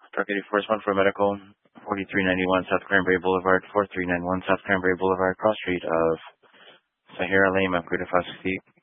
Truck 84 is one for medical. 4391 South Cranberry Boulevard, 4391 South Cranberry Boulevard, cross street of Sahara Lane, Upgrade of 560.